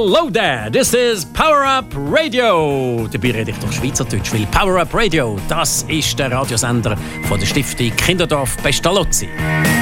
Hello there, this is Power Up Radio. Dabei rede ich doch Schweizerdeutsch, weil Power Up Radio, das ist der Radiosender von der Stiftung Kinderdorf Pestalozzi.